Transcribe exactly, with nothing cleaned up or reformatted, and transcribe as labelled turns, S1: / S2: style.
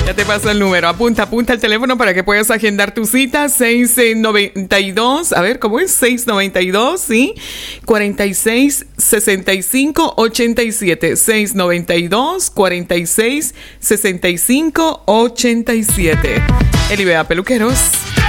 S1: Ya te paso el número. Apunta, apunta el teléfono para que puedas agendar tu cita. seis noventa y dos, a ver, ¿cómo es? seis noventa y dos, ¿sí? cuarenta y seis, sesenta y cinco, ochenta y siete. seis noventa y dos, cuarenta y seis, sesenta y cinco, ochenta y siete. Elivea Peluqueros.